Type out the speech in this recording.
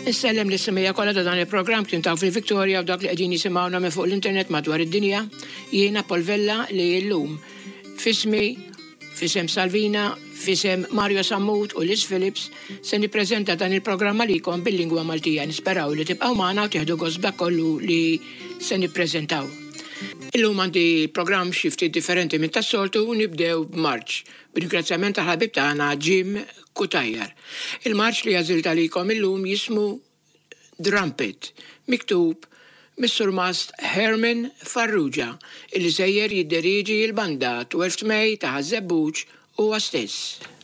Nissellem l-ismija kollha ta' dan il-programm kien taw fil-Viktoria u dak li qegħdin jisimgħuna minn fuq l-internet madwar id-dinja, jiena Polvella li llum fismi, fisem Salvina, fisem Mario Sammut u Liz Phillips se nippreżenta dan il-programm għalikom bil-lingwa Maltija. Nisperaw li tibqgħu magħna u tieħdu gost dak kollu li se nippreżentaw. Illum għandi programm xi ftit differenti minn tas-soltu u nibdew b'Marċ b'ringrazzjament tal-ħabib tagħna Jim Kutajjar. Il-marċ li għażilt għalikom illum jismu Drumpet, miktub mis-surmast Herman Farrugia, il-żejjer jiddiriġi l-banda 12 May ta' Żebbuġ huwa stess.